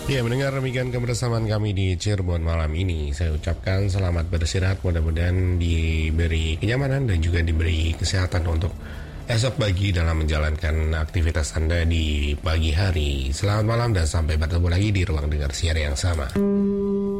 Ya, mendengar demikian kebersamaan kami di Cirebon malam ini. Saya ucapkan selamat beristirahat, mudah-mudahan diberi kenyamanan dan juga diberi kesehatan untuk esok pagi dalam menjalankan aktivitas Anda di pagi hari. Selamat malam dan sampai bertemu lagi di ruang dengar siar yang sama.